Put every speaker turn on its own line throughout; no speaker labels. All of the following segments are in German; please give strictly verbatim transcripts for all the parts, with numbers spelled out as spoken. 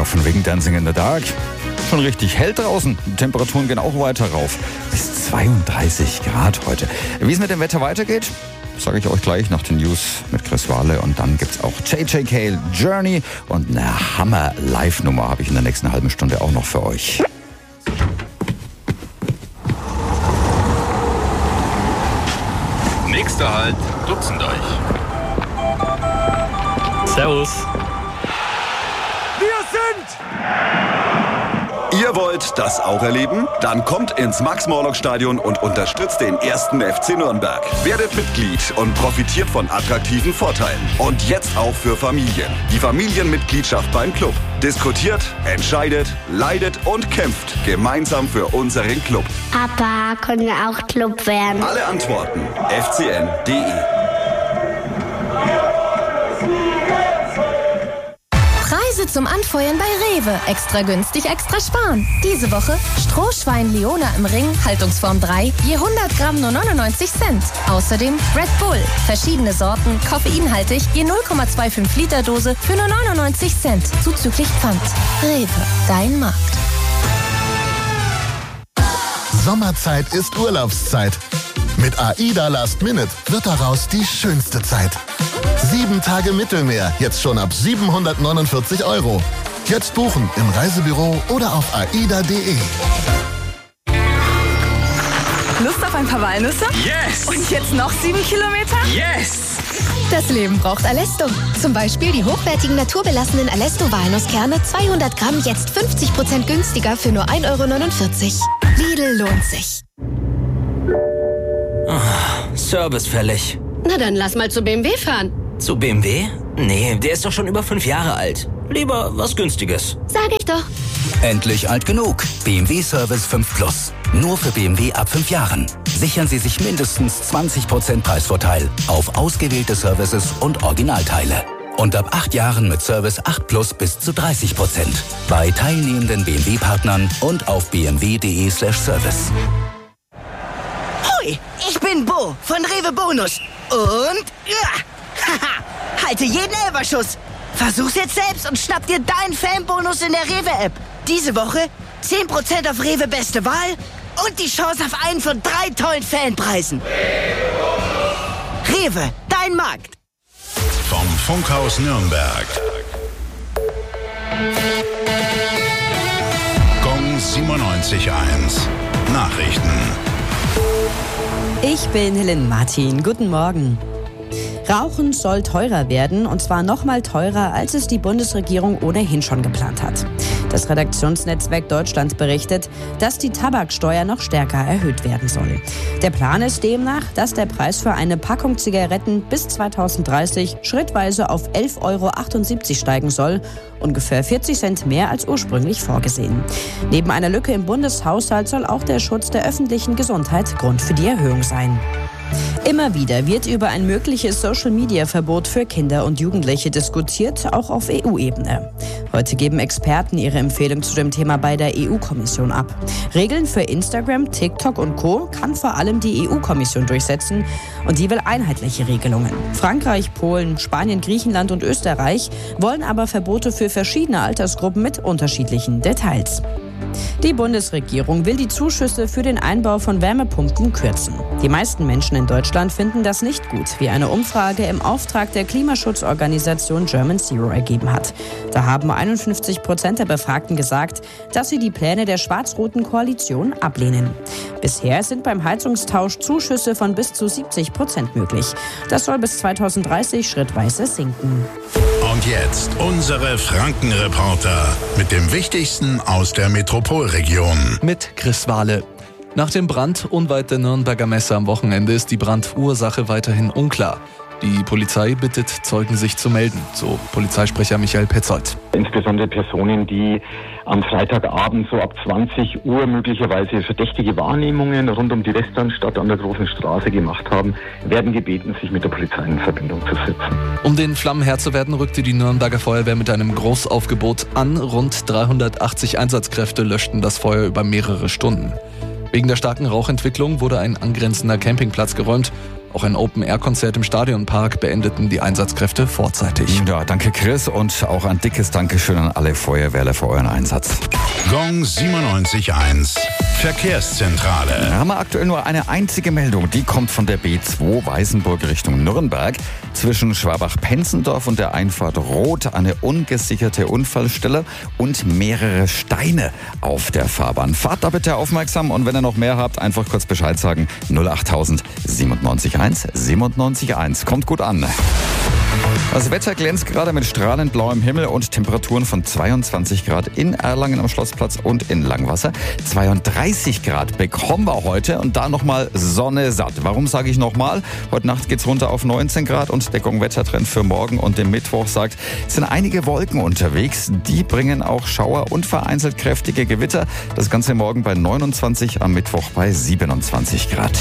Cover von wegen Dancing in the Dark. Schon richtig hell draußen. Die Temperaturen gehen auch weiter rauf. Bis zweiunddreißig Grad heute. Wie es mit dem Wetter weitergeht, sage ich euch gleich nach den News mit Chris Wahle. Und dann gibt's auch J J Cale, Journey und eine Hammer-Live-Nummer habe ich in der nächsten halben Stunde auch noch für euch.
Nächster Halt, Dutzenddeich.
Servus.
Wir sind...
Ihr wollt das auch erleben? Dann kommt ins Max-Morlock-Stadion und unterstützt den ersten F C Nürnberg. Werdet Mitglied und profitiert von attraktiven Vorteilen. Und jetzt auch für Familien. Die Familienmitgliedschaft beim Club. Diskutiert, entscheidet, leidet und kämpft gemeinsam für unseren Club.
Papa, können wir auch Club werden?
Alle Antworten f c n punkt d e.
Preise zum Anfeuern bei Rewe. Extra günstig, extra sparen. Diese Woche Strohschwein Leona im Ring, Haltungsform drei, je hundert Gramm nur neunundneunzig Cent. Außerdem Red Bull, verschiedene Sorten, koffeinhaltig, je null Komma fünfundzwanzig Liter Dose für nur neunundneunzig Cent. Zuzüglich Pfand. Rewe, dein Markt.
Sommerzeit ist Urlaubszeit. Mit AIDA Last Minute wird daraus die schönste Zeit. Sieben Tage Mittelmeer, jetzt schon ab siebenhundertneunundvierzig Euro. Jetzt buchen im Reisebüro oder auf aida punkt de.
Lust auf ein paar Walnüsse?
Yes!
Und jetzt noch sieben Kilometer?
Yes!
Das Leben braucht Alesto. Zum Beispiel die hochwertigen naturbelassenen Alesto-Walnusskerne, zweihundert Gramm, jetzt fünfzig Prozent günstiger für nur ein Euro neunundvierzig. Lidl lohnt sich.
Oh, Service fällig.
Na dann lass mal zu B M W fahren.
Zu B M W? Nee, der ist doch schon über fünf Jahre alt. Lieber was Günstiges.
Sag ich doch.
Endlich alt genug. B M W Service fünf Plus. Nur für B M W ab fünf Jahren. Sichern Sie sich mindestens zwanzig Prozent Preisvorteil auf ausgewählte Services und Originalteile. Und ab acht Jahren mit Service acht Plus bis zu dreißig Prozent. Bei teilnehmenden B M W-Partnern und auf b m w punkt de slash service.
Hoi, ich bin Bo von Rewe Bonus. Und... Ja, haha, halte jeden Elferschuss. Versuch's jetzt selbst und schnapp dir deinen Fanbonus in der Rewe-App. Diese Woche zehn Prozent auf Rewe Beste Wahl und die Chance auf einen von drei tollen Fanpreisen. Rewe, dein Markt.
Vom Funkhaus Nürnberg. Gong siebenundneunzig Komma eins. Nachrichten.
Ich bin Helen Martin. Guten Morgen. Rauchen soll teurer werden, und zwar noch mal teurer, als es die Bundesregierung ohnehin schon geplant hat. Das Redaktionsnetzwerk Deutschland berichtet, dass die Tabaksteuer noch stärker erhöht werden soll. Der Plan ist demnach, dass der Preis für eine Packung Zigaretten bis zweitausenddreißig schrittweise auf elf Euro achtundsiebzig steigen soll, ungefähr vierzig Cent mehr als ursprünglich vorgesehen. Neben einer Lücke im Bundeshaushalt soll auch der Schutz der öffentlichen Gesundheit Grund für die Erhöhung sein. Immer wieder wird über ein mögliches Social-Media-Verbot für Kinder und Jugendliche diskutiert, auch auf E U-Ebene. Heute geben Experten ihre Empfehlung zu dem Thema bei der E U-Kommission ab. Regeln für Instagram, TikTok und Co. kann vor allem die E U-Kommission durchsetzen, und die will einheitliche Regelungen. Frankreich, Polen, Spanien, Griechenland und Österreich wollen aber Verbote für verschiedene Altersgruppen mit unterschiedlichen Details. Die Bundesregierung will die Zuschüsse für den Einbau von Wärmepumpen kürzen. Die meisten Menschen in Deutschland finden das nicht gut, wie eine Umfrage im Auftrag der Klimaschutzorganisation German Zero ergeben hat. Da haben einundfünfzig Prozent der Befragten gesagt, dass sie die Pläne der schwarz-roten Koalition ablehnen. Bisher sind beim Heizungstausch Zuschüsse von bis zu siebzig Prozent möglich. Das soll bis zweitausenddreißig schrittweise sinken.
Und jetzt unsere Frankenreporter mit dem Wichtigsten aus der Metropolregion.
Mit Chris Wahle. Nach dem Brand unweit der Nürnberger Messe am Wochenende ist die Brandursache weiterhin unklar. Die Polizei bittet Zeugen, sich zu melden, so Polizeisprecher Michael Petzold.
Insbesondere Personen, die am Freitagabend so ab zwanzig Uhr möglicherweise verdächtige Wahrnehmungen rund um die Westernstadt an der Großen Straße gemacht haben, werden gebeten, sich mit der Polizei in Verbindung zu setzen.
Um den Flammen Herr zu werden, rückte die Nürnberger Feuerwehr mit einem Großaufgebot an. Rund dreihundertachtzig Einsatzkräfte löschten das Feuer über mehrere Stunden. Wegen der starken Rauchentwicklung wurde ein angrenzender Campingplatz geräumt. Auch ein Open-Air-Konzert im Stadionpark beendeten die Einsatzkräfte vorzeitig.
Ja, danke Chris und auch ein dickes Dankeschön an alle Feuerwehrler für euren Einsatz.
Gong siebenundneunzig Komma eins Verkehrszentrale.
Wir haben aktuell nur eine einzige Meldung, die kommt von der B zwei Weißenburg Richtung Nürnberg. Zwischen Schwabach-Penzendorf und der Einfahrt Rot eine ungesicherte Unfallstelle und mehrere Steine auf der Fahrbahn. Fahrt da bitte aufmerksam und wenn ihr noch mehr habt, einfach kurz Bescheid sagen. null achttausend siebenundneunzig Komma eins siebenundneunzig Komma eins. Kommt gut an. Das Wetter glänzt gerade mit strahlend blauem Himmel und Temperaturen von zweiundzwanzig Grad in Erlangen am Schlossplatz und in Langwasser. zweiunddreißig Grad bekommen wir heute und da nochmal Sonne satt. Warum sage ich nochmal? Heute Nacht geht's runter auf neunzehn Grad und der Gong-Wettertrend für morgen und den Mittwoch sagt, es sind einige Wolken unterwegs. Die bringen auch Schauer und vereinzelt kräftige Gewitter. Das Ganze morgen bei neunundzwanzig, am Mittwoch bei siebenundzwanzig Grad.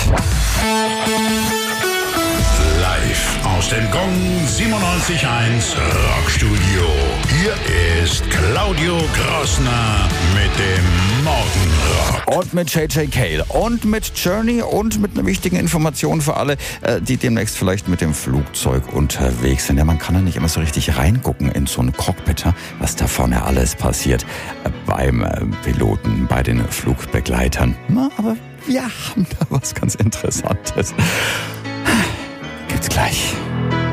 Aus dem Gong siebenundneunzig Komma eins Rockstudio. Hier ist Claudio Grossner mit dem Morgenrock.
Und mit J J Cale und mit Journey und mit einer wichtigen Information für alle, die demnächst vielleicht mit dem Flugzeug unterwegs sind. Ja, man kann ja nicht immer so richtig reingucken in so ein Cockpit, was da vorne alles passiert beim Piloten, bei den Flugbegleitern. Na, aber wir haben da was ganz Interessantes. Gibt's gleich.